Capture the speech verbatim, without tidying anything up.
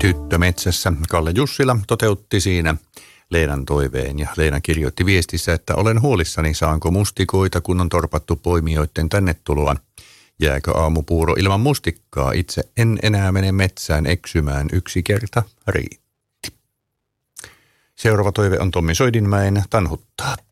Tyttö metsässä. Kalle Jussila toteutti siinä Leenan toiveen ja Leena kirjoitti viestissä, että olen huolissani, saanko mustikoita, kun on torpattu poimijoiden tänne tuloa. Jääkö aamupuuro ilman mustikkaa? Itse en enää mene metsään eksymään, yksi kerta riitti. Seuraava toive on Tommi Soidinmäen Tanhuttaa.